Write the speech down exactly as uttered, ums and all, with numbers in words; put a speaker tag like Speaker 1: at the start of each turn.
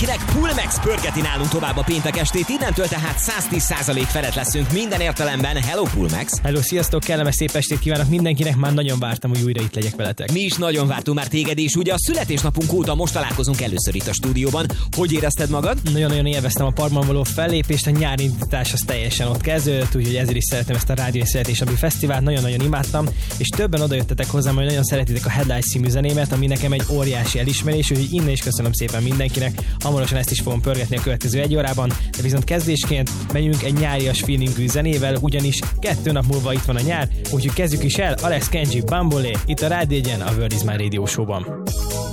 Speaker 1: mindenkinek, Pulmex pörgeti nálunk tovább a péntek estét, innentől tehát száz tíz százalék felett leszünk minden értelemben. Hello Pulmex!
Speaker 2: Hello, sziasztok, kellemes szép estét kívánok mindenkinek, már nagyon vártam, hogy újra itt legyek veletek.
Speaker 1: Mi is nagyon vártunk már téged, és ugye a születésnapunk óta most találkozunk először itt a stúdióban. Hogy érezted magad?
Speaker 2: Nagyon-nagyon élveztem a parkban való fellépést, a nyári indítás az teljesen ott kezdődött, úgyhogy ezért is szeretem ezt a Rádió Születésnapi Fesztivált, nagyon-nagyon imádtam, és többen odajöttetek hozzám, hogy nagyon szeretitek a Headlights című zenémet, ami nekem egy óriási elismerés, úgyhogy innen is köszönöm szépen mindenkinek. Hamarosan ezt is fogom pörgetni a következő egy órában, de viszont kezdésként megyünk egy nyárias feelingű zenével, ugyanis kettő nap múlva itt van a nyár, úgyhogy kezdjük is el. Alex Kenji, Bambolé, itt a Rádió egyen, a World is My Radio Show-ban.